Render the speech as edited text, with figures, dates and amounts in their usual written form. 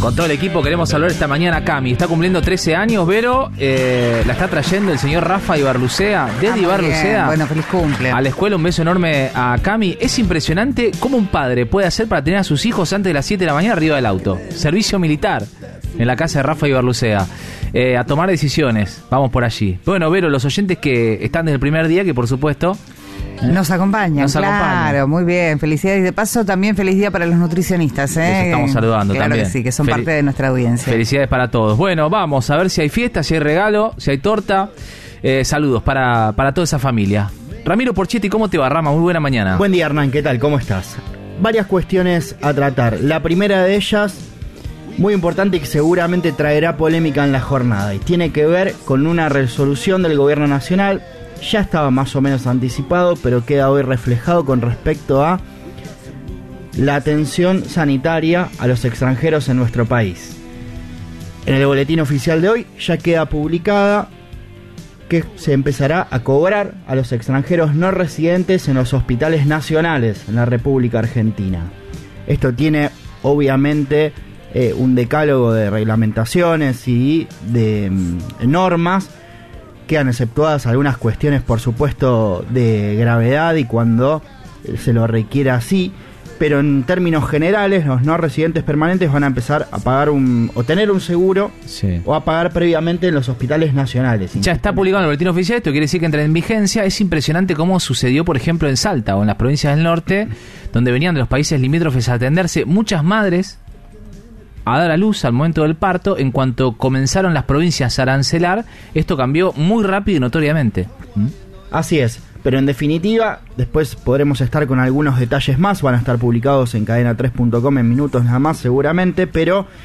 Con todo el equipo queremos hablar esta mañana a Cami. Está cumpliendo 13 años, Vero. La está trayendo el señor Rafa Ibarlucea, desde Ibarlucea. Bueno, feliz cumple. A la escuela, un beso enorme a Cami. Es impresionante cómo un padre puede hacer para tener a sus hijos antes de las 7 de la mañana arriba del auto. Servicio militar en la casa de Rafa Ibarlucea. A tomar decisiones. Vamos por allí. Bueno, Vero, los oyentes que están desde el primer día, que por supuesto... Nos acompañan, claro, muy bien, felicidades. Y de paso también feliz día para los nutricionistas, Los estamos saludando claro también. Que sí, que son parte de nuestra audiencia. Felicidades para todos. Bueno, vamos a ver si hay fiesta, si hay regalo, si hay torta. Saludos para toda esa familia. Ramiro Porchetti, ¿cómo te va, Rama? Muy buena mañana. Buen día, Hernán, ¿qué tal? ¿Cómo estás? Varias cuestiones a tratar. La primera de ellas, muy importante y que seguramente traerá polémica en la jornada, y tiene que ver con una resolución del gobierno nacional. Ya estaba más o menos anticipado, pero queda hoy reflejado con respecto a la atención sanitaria a los extranjeros en nuestro país. En el boletín oficial de hoy ya queda publicada que se empezará a cobrar a los extranjeros no residentes en los hospitales nacionales en la República Argentina. Esto tiene obviamente un decálogo de reglamentaciones y de normas. Quedan exceptuadas algunas cuestiones, por supuesto, de gravedad y cuando se lo requiera así, pero en términos generales los no residentes permanentes van a empezar a pagar o tener un seguro, sí, o a pagar previamente en los hospitales nacionales. Ya está publicado en el boletín oficial, esto quiere decir que entra en vigencia. Es impresionante cómo sucedió, por ejemplo, en Salta o en las provincias del norte, donde venían de los países limítrofes a atenderse muchas madres a dar a luz al momento del parto. En cuanto comenzaron las provincias a arancelar, esto cambió muy rápido y notoriamente. Así es, pero en definitiva, después podremos estar con algunos detalles más, van a estar publicados en cadena3.com en minutos nada más seguramente, pero